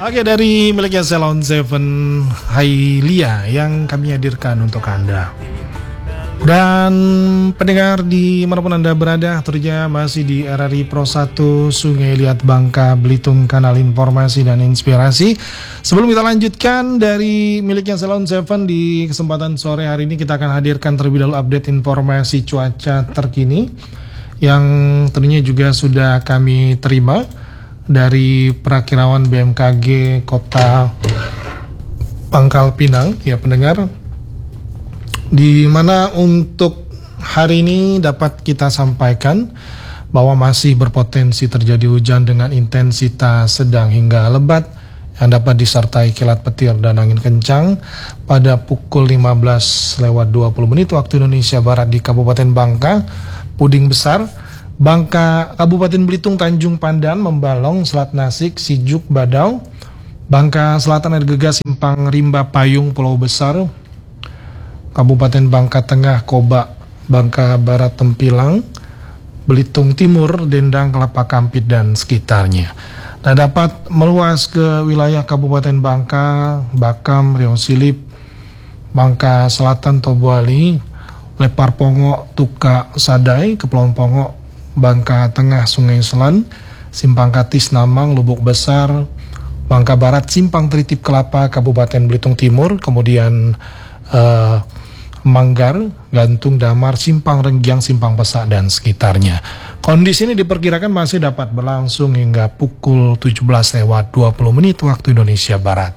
Oke, dari miliknya Salon Seven Hailia yang kami hadirkan untuk Anda. Dan pendengar di manapun Anda berada, tentunya masih di RRI Pro 1 Sungai Liat Bangka Belitung, kanal informasi dan inspirasi. Sebelum kita lanjutkan dari miliknya Salon Seven, di kesempatan sore hari ini kita akan hadirkan terlebih dahulu update informasi cuaca terkini yang tentunya juga sudah kami terima dari Perakirawan BMKG Kota Pangkal Pinang, ya pendengar, di mana untuk hari ini dapat kita sampaikan bahwa masih berpotensi terjadi hujan dengan intensitas sedang hingga lebat yang dapat disertai kilat petir dan angin kencang pada pukul 15:20 waktu Indonesia Barat di Kabupaten Bangka, Puding Besar, Bangka, Kabupaten Belitung, Tanjung Pandan, Membalong, Selat Nasik, Sijuk, Badau, Bangka Selatan, Air Gegas, Simpang Rimba, Payung, Pulau Besar, Kabupaten Bangka Tengah, Kobak, Bangka Barat, Tempilang, Belitung Timur, Dendang, Kelapa Kampit, dan sekitarnya. Nah, dapat meluas ke wilayah Kabupaten Bangka, Bakam, Riau Silip, Bangka Selatan, Tobuali, Lepar Pongo, Tuka, Sadai, Kepulauan Pongo, Bangka Tengah, Sungai Selan, Simpang Katis, Namang, Lubuk Besar, Bangka Barat, Simpang Tritip Kelapa, Kabupaten Belitung Timur, kemudian Manggar, Gantung, Damar, Simpang Renggiang, Simpang Pesak, dan sekitarnya. Kondisi ini diperkirakan masih dapat berlangsung hingga pukul 17:20 waktu Indonesia Barat.